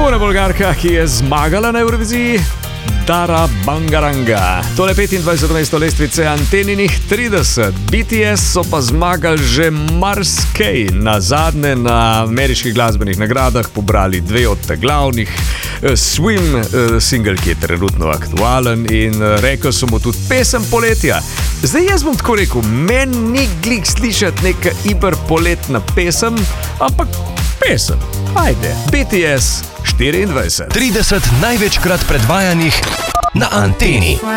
Tole Bolgarka, ki je zmagala na Euroviziji, Dara Bangaranga. Tole 25. mesto lestvice Anteninih 30. BTS so pa zmagali že marsikaj. Nazadnje na ameriških glasbenih nagradah pobrali 2 od glavnih. Swim, single, ki je trenutno aktualen, in rekel so mu tudi pesem poletja. Zdaj jaz bom tako rekel, meni ni glih slišati neka iberpoletna pesem, ampak pesem. Ajde, BTS 24. 30 največkrat predvajanih na Anteni.